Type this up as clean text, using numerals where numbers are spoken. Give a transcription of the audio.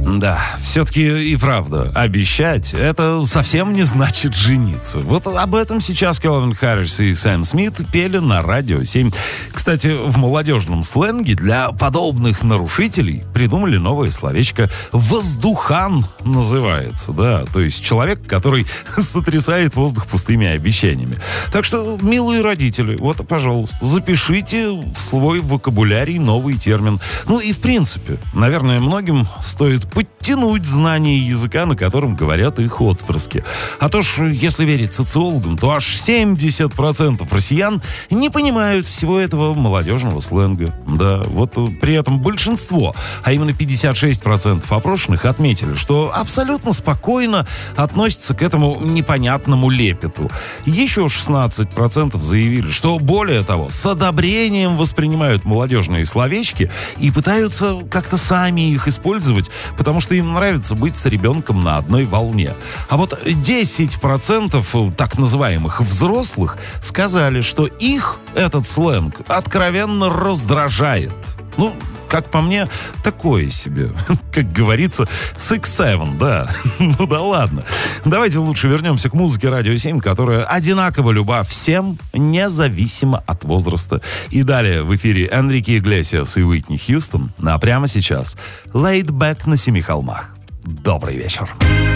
Да, все-таки и правда, обещать — это совсем не значит жениться. Вот об этом сейчас Кэлвин Харрис и Сэм Смит пели на Радио 7. Кстати, в молодежном сленге для подобных нарушителей придумали новое словечко «воздухан» называется, да, то есть человек, который сотрясает воздух пустыми обещаниями. Так что, милые родители, вот, пожалуйста, запишите в свой вокабулярий новый термин. Ну и в принципе, наверное, многим стоит подтянуть знание языка, на котором говорят их отпрыски. А то ж, если верить социологам, то аж 70% россиян не понимают всего этого молодежного сленга. Да, вот при этом большинство, а именно 56% опрошенных отметили, что абсолютно спокойно относятся к этому непонятному лепету. Еще 16% заявили, что более того, с одобрением воспринимают молодежные словечки и пытаются как-то сами их использовать, потому что им нравится быть с ребенком на одной волне. А вот 10% так называемых взрослых сказали, что их этот сленг откровенно раздражает. Ну, как по мне, такое себе. Как говорится, 6-7, да. Ну да ладно. Давайте лучше вернемся к музыке Радио 7, которая одинаково люба всем, независимо от возраста. И далее в эфире Энрике Иглесиас и Уитни Хьюстон. А прямо сейчас Laid Back на Семи холмах. Добрый вечер.